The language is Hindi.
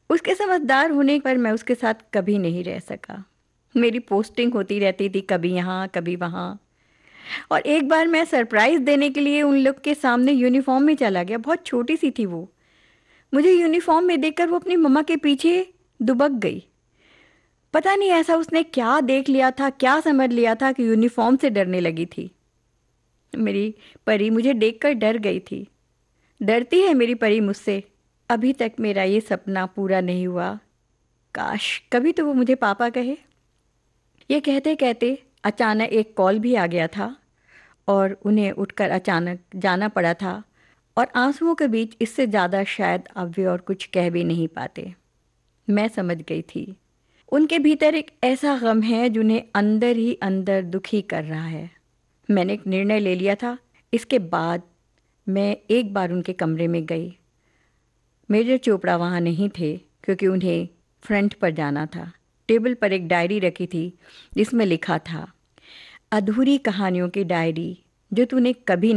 उसके समझदार होने पर मैं उसके साथ कभी नहीं रह सका। मेरी पोस्टिंग होती रहती थी, कभी यहाँ कभी वहाँ। और एक बार मैं सरप्राइज देने के लिए उन लोग के सामने यूनिफॉर्म में चला गया। बहुत छोटी सी थी वो। मुझे यूनिफॉर्म में देखकर वो अपनी मम्मा के पीछे दुबक गई। पता नहीं ऐसा उसने क्या देख लिया था, क्या समझ लिया था कि यूनिफॉर्म से डरने लगी थी। मेरी परी मुझे देखकर डर गई थी। डरती है मेरी परी मुझसे। अभी तक मेरा ये सपना पूरा नहीं हुआ। काश कभी तो वो मुझे पापा कहे। ये कहते कहते अचानक एक कॉल भी आ गया था और उन्हें उठकर अचानक जाना पड़ा था। और आंसुओं के बीच इससे ज़्यादा शायद अब वे और कुछ कह भी नहीं पाते। मैं समझ गई थी उनके भीतर एक ऐसा गम है जिन्हें अंदर ही अंदर दुखी कर रहा है। मैंने एक निर्णय ले लिया था। इसके बाद मैं एक बार उनके कमरे में गई। मेजर चोपड़ा वहाँ नहीं थे क्योंकि उन्हें फ्रंट पर जाना था। टेबल पर एक डायरी रखी थी जिसमें लिखा था, अधूरी कहानियों की डायरी जो तूने कभी